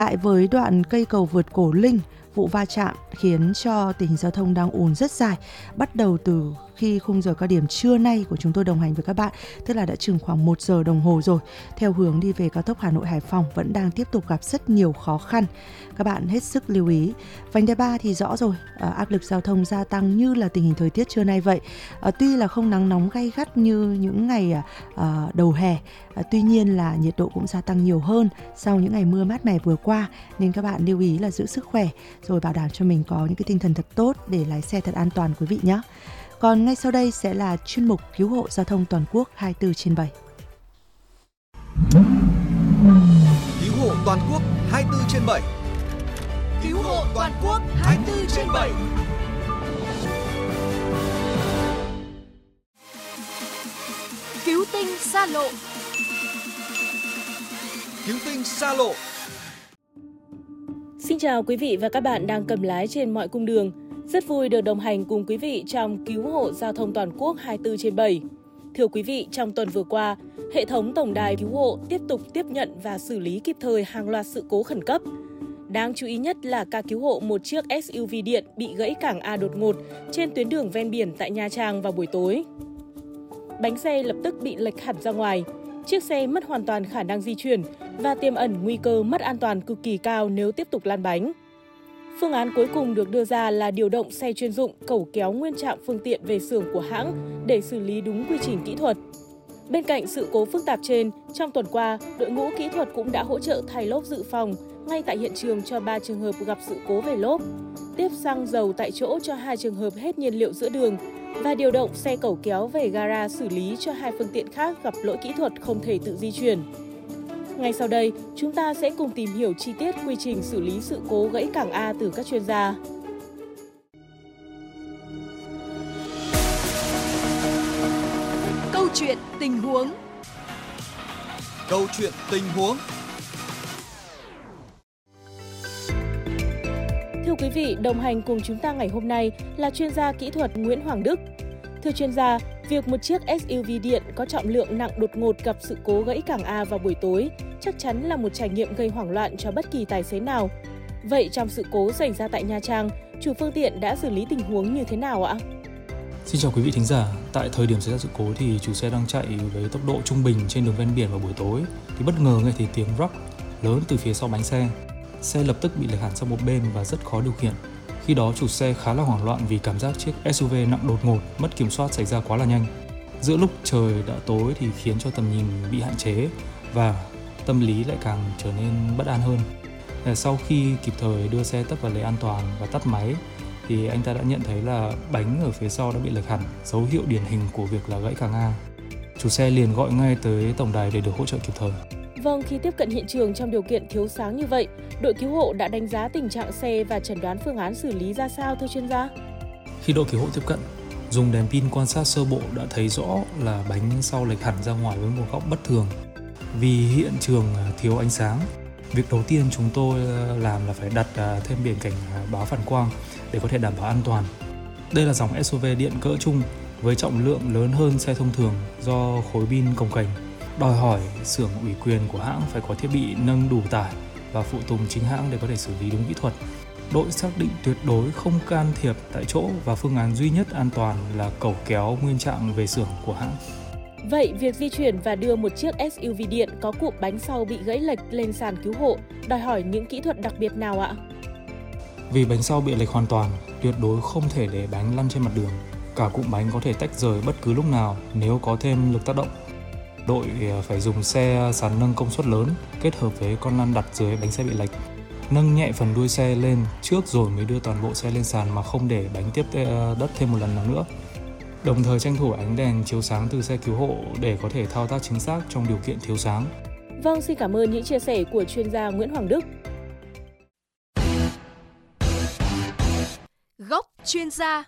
Tại với đoạn cây cầu vượt Cổ Linh, vụ va chạm khiến cho tình hình giao thông đang ùn rất dài, bắt đầu từ khi khung giờ cao điểm trưa nay của chúng tôi đồng hành với các bạn, tức là đã chừng khoảng 1 giờ đồng hồ rồi. Theo hướng đi về cao tốc Hà Nội Hải Phòng vẫn đang tiếp tục gặp rất nhiều khó khăn. Các bạn hết sức lưu ý. Vành đai 3 thì rõ rồi, áp lực giao thông gia tăng như là tình hình thời tiết trưa nay vậy. Tuy là không nắng nóng gay gắt như những ngày đầu hè, tuy nhiên là nhiệt độ cũng gia tăng nhiều hơn sau những ngày mưa mát mẻ vừa qua, nên các bạn lưu ý là giữ sức khỏe rồi bảo đảm cho mình có những cái tinh thần thật tốt để lái xe thật an toàn quý vị nhé. Còn ngay sau đây sẽ là chuyên mục cứu hộ giao thông toàn quốc 24/7. Cứu hộ toàn quốc 24/7. Cứu hộ toàn quốc 24/7. Cứu tinh xa lộ. Cứu tinh xa lộ. Xin chào quý vị và các bạn đang cầm lái trên mọi cung đường. Rất vui được đồng hành cùng quý vị trong cứu hộ giao thông toàn quốc 24/7. Thưa quý vị, trong tuần vừa qua, hệ thống tổng đài cứu hộ tiếp tục tiếp nhận và xử lý kịp thời hàng loạt sự cố khẩn cấp. Đáng chú ý nhất là ca cứu hộ một chiếc SUV điện bị gãy cảng A đột ngột trên tuyến đường ven biển tại Nha Trang vào buổi tối. Bánh xe lập tức bị lệch hẳn ra ngoài, chiếc xe mất hoàn toàn khả năng di chuyển và tiềm ẩn nguy cơ mất an toàn cực kỳ cao nếu tiếp tục lăn bánh. Phương án cuối cùng được đưa ra là điều động xe chuyên dụng cẩu kéo nguyên trạng phương tiện về xưởng của hãng để xử lý đúng quy trình kỹ thuật. Bên cạnh sự cố phức tạp trên, trong tuần qua, đội ngũ kỹ thuật cũng đã hỗ trợ thay lốp dự phòng ngay tại hiện trường cho 3 trường hợp gặp sự cố về lốp, tiếp xăng dầu tại chỗ cho 2 trường hợp hết nhiên liệu giữa đường và điều động xe cẩu kéo về gara xử lý cho 2 phương tiện khác gặp lỗi kỹ thuật không thể tự di chuyển. Ngay sau đây, chúng ta sẽ cùng tìm hiểu chi tiết quy trình xử lý sự cố gãy cảng A từ các chuyên gia. Câu chuyện tình huống. Câu chuyện tình huống. Thưa quý vị, đồng hành cùng chúng ta ngày hôm nay là chuyên gia kỹ thuật Nguyễn Hoàng Đức. Thưa chuyên gia, việc một chiếc SUV điện có trọng lượng nặng đột ngột gặp sự cố gãy cảng A vào buổi tối chắc chắn là một trải nghiệm gây hoảng loạn cho bất kỳ tài xế nào. Vậy trong sự cố xảy ra tại Nha Trang, chủ phương tiện đã xử lý tình huống như thế nào ạ? Xin chào quý vị thính giả. Tại thời điểm xảy ra sự cố thì chủ xe đang chạy với tốc độ trung bình trên đường ven biển vào buổi tối thì bất ngờ nghe thấy tiếng rock lớn từ phía sau bánh xe. Xe lập tức bị lệch hẳn sang một bên và rất khó điều khiển. Khi đó chủ xe khá là hoảng loạn vì cảm giác chiếc SUV nặng đột ngột, mất kiểm soát xảy ra quá là nhanh. Giữa lúc trời đã tối thì khiến cho tầm nhìn bị hạn chế và tâm lý lại càng trở nên bất an hơn. Sau khi kịp thời đưa xe tấp vào lề an toàn và tắt máy thì anh ta đã nhận thấy là bánh ở phía sau đã bị lệch hẳn, dấu hiệu điển hình của việc là gãy cảng A. Chủ xe liền gọi ngay tới tổng đài để được hỗ trợ kịp thời. Vâng, khi tiếp cận hiện trường trong điều kiện thiếu sáng như vậy, đội cứu hộ đã đánh giá tình trạng xe và chẩn đoán phương án xử lý ra sao thưa chuyên gia? Khi đội cứu hộ tiếp cận, dùng đèn pin quan sát sơ bộ đã thấy rõ là bánh sau lệch hẳn ra ngoài với một góc bất thường. Vì hiện trường thiếu ánh sáng, việc đầu tiên chúng tôi làm là phải đặt thêm biển cảnh báo phản quang để có thể đảm bảo an toàn. Đây là dòng SUV điện cỡ trung với trọng lượng lớn hơn xe thông thường do khối pin cồng kềnh, đòi hỏi xưởng ủy quyền của hãng phải có thiết bị nâng đủ tải và phụ tùng chính hãng để có thể xử lý đúng kỹ thuật. Đội xác định tuyệt đối không can thiệp tại chỗ và phương án duy nhất an toàn là cẩu kéo nguyên trạng về xưởng của hãng. Vậy, việc di chuyển và đưa một chiếc SUV điện có cụm bánh sau bị gãy lệch lên sàn cứu hộ đòi hỏi những kỹ thuật đặc biệt nào ạ? Vì bánh sau bị lệch hoàn toàn, tuyệt đối không thể để bánh lăn trên mặt đường. Cả cụm bánh có thể tách rời bất cứ lúc nào nếu có thêm lực tác động. Đội phải dùng xe sàn nâng công suất lớn kết hợp với con lăn đặt dưới bánh xe bị lệch. Nâng nhẹ phần đuôi xe lên trước rồi mới đưa toàn bộ xe lên sàn mà không để bánh tiếp đất thêm một lần nào nữa. Đồng thời tranh thủ ánh đèn chiếu sáng từ xe cứu hộ để có thể thao tác chính xác trong điều kiện thiếu sáng. Vâng, xin cảm ơn những chia sẻ của chuyên gia Nguyễn Hoàng Đức. Góc chuyên gia.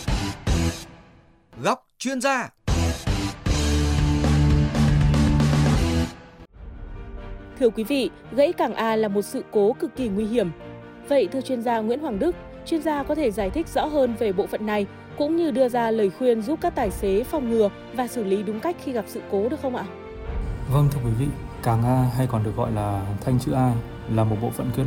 Góc chuyên gia. Thưa quý vị, gãy cảng A là một sự cố cực kỳ nguy hiểm. Vậy thưa chuyên gia Nguyễn Hoàng Đức, chuyên gia có thể giải thích rõ hơn về bộ phận này cũng như đưa ra lời khuyên giúp các tài xế phòng ngừa và xử lý đúng cách khi gặp sự cố được không ạ? Vâng thưa quý vị, cảng A hay còn được gọi là thanh chữ A là một bộ phận kết